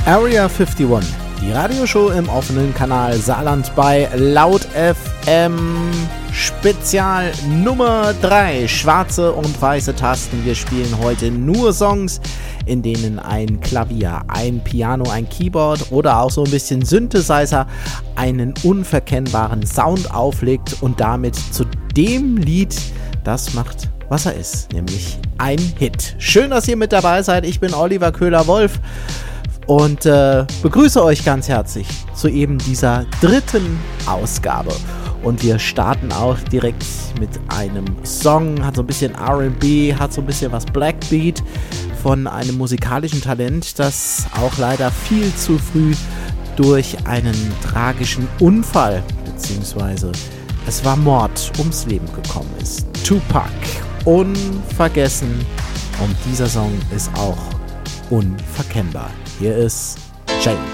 Area 51, die Radioshow im offenen Kanal Saarland bei Laut FM, Spezial Nummer 3, schwarze und weiße Tasten. Wir spielen heute nur Songs, in denen ein Klavier, ein Piano, ein Keyboard oder auch so ein bisschen Synthesizer einen unverkennbaren Sound auflegt und damit zu dem Lied das macht, was er ist, nämlich ein Hit. Schön, dass ihr mit dabei seid. Ich bin Oliver Köhler-Wolf und begrüße euch ganz herzlich zu eben dieser 3. Ausgabe. Und wir starten auch direkt mit einem Song, hat so ein bisschen R&B, hat so ein bisschen was Blackbeat von einem musikalischen Talent, das auch leider viel zu früh durch einen tragischen Unfall, beziehungsweise es war Mord, ums Leben gekommen ist. Tupac, unvergessen, und dieser Song ist auch unverkennbar. Hier ist Change.